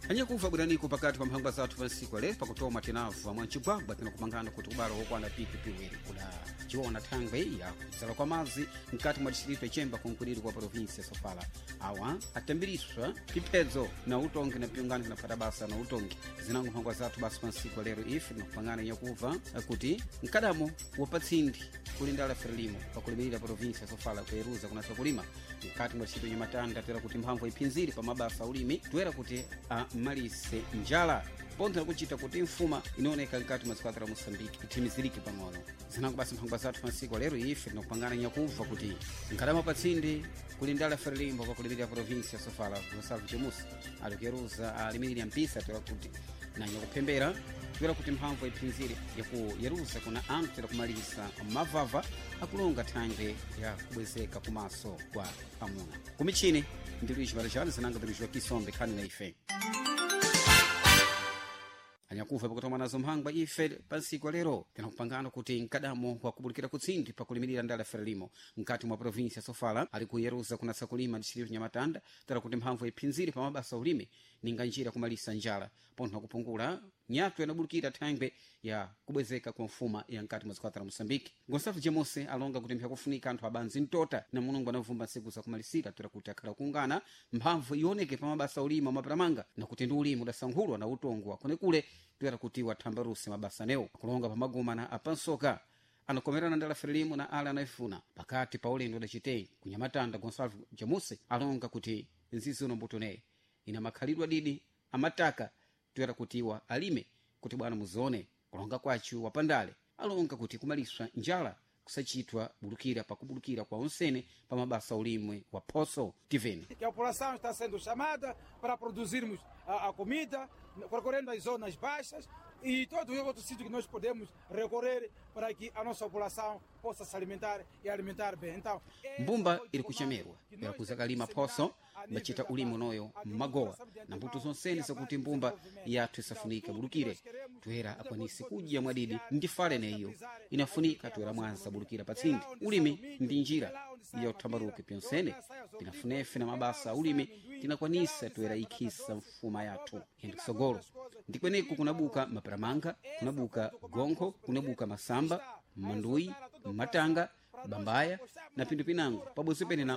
Anyekuva bwiraniko pakati pa mphangwa zathu pa nsiku lero pakutoa matinavu amwe mcigwagwa tino kupangana kuti kubala kokwana pipi piwiri kula chiwona thangwe ya kudzala kwa madzi mkati mwa distrito icemba kunkuliri kwa provinsi ya Sofala awa atambiriswa piphedzo na utongi na piyungani kinafata basa na utongi zinango mphangwa zathu basi pa nsiku lero ife tinakupangana nyakuva kuti mkadamo wapatsindi kulindala Frelimo pakulimirira provinsi ya Sofala kuyeruza kunasa kulima mkati mwa distrito nyamatanda tera kuti mphangwa iphinziri pa mabasa ulimi tuera kuti malise njala ponto kuchita kuti mfuma inaoneka mkati mwa zikwatira Mosambiki itimiziriki pang'ono zinango basi mphangwa zathu pa nsiku lero ife tinakupangana nyakuva kuti mkadamo patsindi kulindala Frelimo pakulimirira provinsi ya Sofala Gonçalves Jamusi alikuyeruza alimirira mpisa tera kuti na nyakupembera tuera kuti mphamvu iphinzire yakuyeruza kuna anthu tera kumalisa mavava akulonga thangwe ya kubwezeka kumaso kwa amuna kumichini ndi Luiz Marajani zinanga Luiz Kisombe khani na ife anyakuva pakutoma nazo mphangwa ife pa nsiku lero tinakupangana kuti mkadamo wakubulikira kutsindi pakulimirira ndala Frelimo mkati mwa provinsi ya Sofala ali kuyeruza kunasa kulima distrito nyamatanda tera kuti mphamvu iphinzire pa mabasa ulimi ninga njira kumalisa njala ponto kupungula nyatu yanabulikira thangwe ya kubwezeka kwa mfuma ya mkati mwa zikwatira Mosambiki Gonçalves Jamusi alonga kuti mpyakufunika anthu abanzi mtota na mulungu anavumba nsiku zakumalisira tera kuti akhala kungana mphamvu ioneke pa mabasa ulima maparamanga na kuti ndi ulimi udasankhulwa na utongo wakonekule tuera kuti wathambaruse mabasa neo akulonga pa maguma na apansoka anakomerana ndala Frelimo na ala anaifuna pakati pa ulendo udachitei kunyamatanda Gonçalves Jamusi alonga kuti nzizi unombutoneye ina makhalidwa didi amataka tuera kutiwa alime kuti bwana muzione kulonga kwachu wapandale alonga kuti kumaliswa njala kusachitwa bulukira pakubulukira kwa onsene pa mabasa ulimwe wa poso tiveni que a população está sendo chamada para produzirmos a comida, recorrendo às zonas baixas e todo o outro sítio que nós podemos recorrer para que a nossa população possa se alimentar e alimentar bem. Então, mbumba ili kuchemerwa pera kuzakalima poso bachita ulimi unoyo magowa na mbuto zonsene zakuti mbumba yathu isafunika bulukire tuera akwanisi kudya mwadidi ndi fale neyo inafunika tuera mwanza bulukira patsindi ulimi ndi njira ya uthambaruke pyonsene pinafunefe na mabasa ulimi tinakwanisa tuera ikhisa mfuma yathu yendi kusogolo ndikweneku kunabuka maparamanga kunabuka gonkho kunabuka masamba manduyi matanga bambaya na pindu pinango pabwezi pene na